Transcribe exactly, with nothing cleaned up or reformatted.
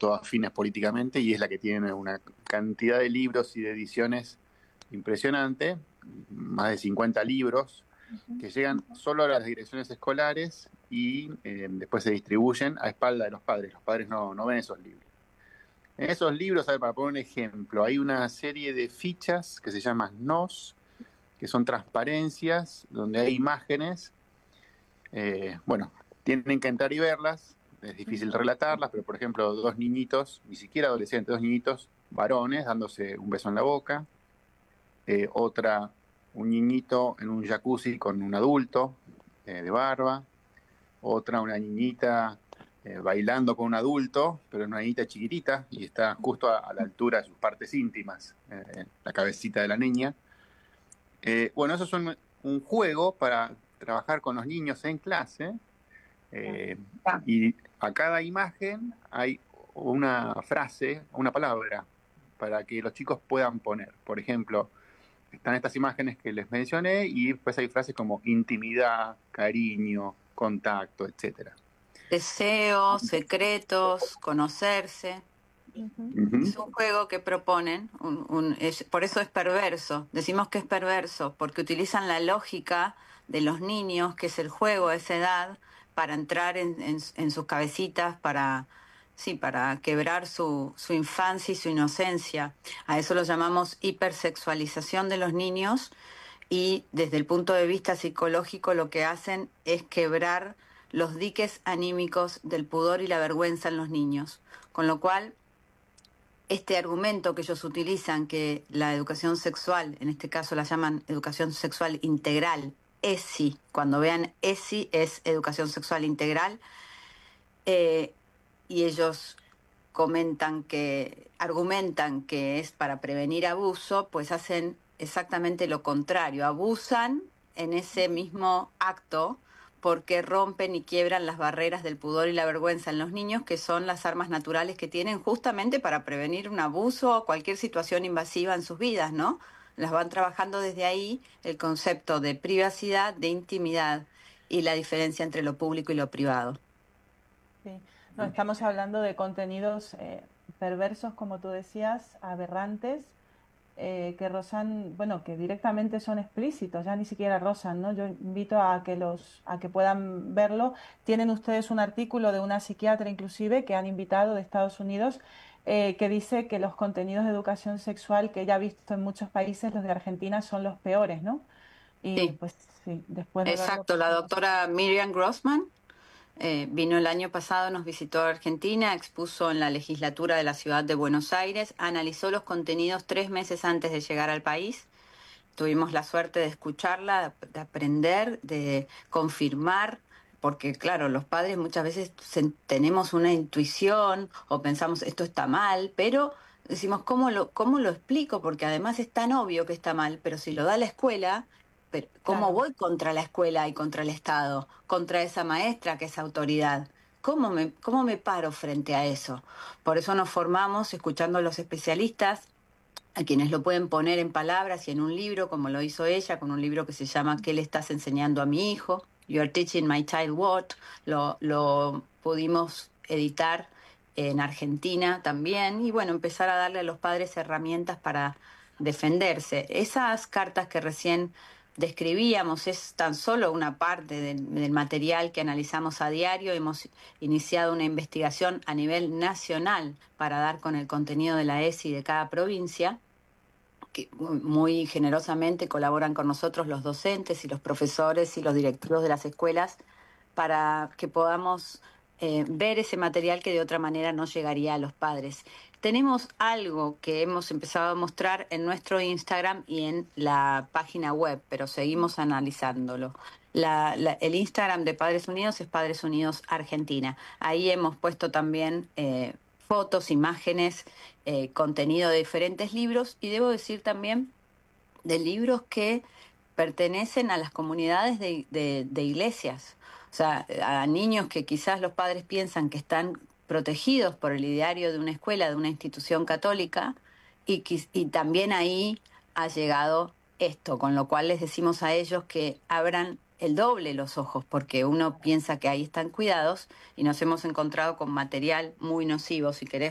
todas afines políticamente, y es la que tiene una cantidad de libros y de ediciones impresionante, más de cincuenta libros, que llegan solo a las direcciones escolares y eh, después se distribuyen a espalda de los padres. Los padres no, no ven esos libros. En esos libros, a ver, para poner un ejemplo, hay una serie de fichas que se llaman N O S, que son transparencias, donde hay imágenes. Eh, bueno, tienen que entrar y verlas, es difícil relatarlas, pero por ejemplo, dos niñitos, ni siquiera adolescentes, dos niñitos varones dándose un beso en la boca, eh, otra, un niñito en un jacuzzi con un adulto eh, de barba, otra, una niñita eh, bailando con un adulto, pero una niñita chiquitita y está justo a, a la altura de sus partes íntimas, eh, la cabecita de la niña. Eh, bueno, eso es un, un juego para trabajar con los niños en clase, eh, y a cada imagen hay una frase, una palabra, para que los chicos puedan poner. Por ejemplo, están estas imágenes que les mencioné y después hay frases como intimidad, cariño, contacto, etcétera. Deseos, secretos, conocerse. Uh-huh. Es un juego que proponen, un, un, es, por eso es perverso. Decimos que es perverso porque utilizan la lógica de los niños, que es el juego a esa edad, para entrar en, en, en sus cabecitas, para, sí, para quebrar su, su infancia y su inocencia. A eso lo llamamos hipersexualización de los niños, y desde el punto de vista psicológico lo que hacen es quebrar los diques anímicos del pudor y la vergüenza en los niños. Con lo cual, este argumento que ellos utilizan, que la educación sexual, en este caso la llaman educación sexual integral, E S I, cuando vean E S I es educación sexual integral, eh, y ellos comentan que, argumentan que es para prevenir abuso, pues hacen exactamente lo contrario, abusan en ese mismo acto porque rompen y quiebran las barreras del pudor y la vergüenza en los niños, que son las armas naturales que tienen justamente para prevenir un abuso o cualquier situación invasiva en sus vidas, ¿no? Las van trabajando desde ahí el concepto de privacidad, de intimidad y la diferencia entre lo público y lo privado. Sí, no, estamos hablando de contenidos eh, perversos, como tú decías, aberrantes, Eh, que rozan, bueno, que directamente son explícitos, ya ni siquiera rozan, ¿no? Yo invito a que los, a que puedan verlo. Tienen ustedes un artículo de una psiquiatra inclusive que han invitado de Estados Unidos, eh, que dice que los contenidos de educación sexual que ella ha visto en muchos países, los de Argentina, son los peores, ¿no? Y sí, pues sí, después de exacto, verlo, la doctora Miriam Grossman Eh, vino el año pasado, nos visitó a Argentina, expuso en la legislatura de la ciudad de Buenos Aires, analizó los contenidos tres meses antes de llegar al país. Tuvimos la suerte de escucharla, de aprender, de confirmar, porque claro, los padres muchas veces tenemos una intuición o pensamos esto está mal, pero decimos ¿cómo lo, cómo lo explico? Porque además es tan obvio que está mal, pero si lo da la escuela, pero ¿cómo claro. voy contra la escuela y contra el Estado, contra esa maestra que es autoridad? ¿Cómo me, cómo me paro frente a eso? Por eso nos formamos escuchando a los especialistas, a quienes lo pueden poner en palabras y en un libro, como lo hizo ella, con un libro que se llama ¿Qué le estás enseñando a mi hijo? You are teaching my child what? Lo, lo pudimos editar en Argentina también, y bueno, empezar a darle a los padres herramientas para defenderse. Esas cartas que recién describíamos es tan solo una parte del, del material que analizamos a diario. Hemos iniciado una investigación a nivel nacional para dar con el contenido de la E S I de cada provincia, que muy generosamente colaboran con nosotros los docentes y los profesores y los directivos de las escuelas para que podamos eh, ver ese material que de otra manera no llegaría a los padres. Tenemos algo que hemos empezado a mostrar en nuestro Instagram y en la página web, pero seguimos analizándolo. La, la, el Instagram de Padres Unidos es Padres Unidos Argentina. Ahí hemos puesto también eh, fotos, imágenes, eh, contenido de diferentes libros, y debo decir también de libros que pertenecen a las comunidades de, de, de iglesias. O sea, a niños que quizás los padres piensan que están protegidos por el ideario de una escuela, de una institución católica, y, y también ahí ha llegado esto, con lo cual les decimos a ellos que abran el doble los ojos, porque uno piensa que ahí están cuidados y nos hemos encontrado con material muy nocivo. Si querés